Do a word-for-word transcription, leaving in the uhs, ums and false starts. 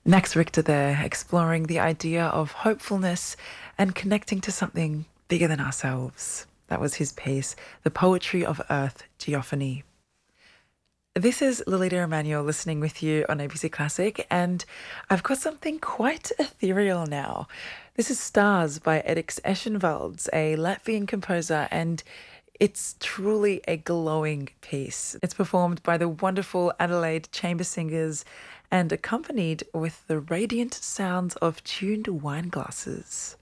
Max Richter there, exploring the idea of hopefulness and connecting to something bigger than ourselves. That was his piece, The Poetry of Earth, Geophony. This is Lolita Emanuel listening with you on A B C Classic, and I've got something quite ethereal now. This is Stars by Edix Eschenwalds, a Latvian composer, and it's truly a glowing piece. It's performed by the wonderful Adelaide Chamber Singers and accompanied with the radiant sounds of tuned wine glasses.